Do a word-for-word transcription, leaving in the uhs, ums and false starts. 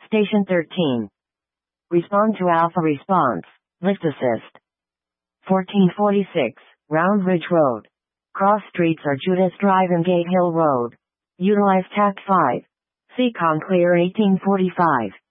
Station thirteen. Respond to Alpha Response. Lift Assist. fourteen forty-six. Round Ridge Road. Cross streets are Judas Drive and Gate Hill Road. Utilize Tact five. Seacon Clear eighteen forty-five.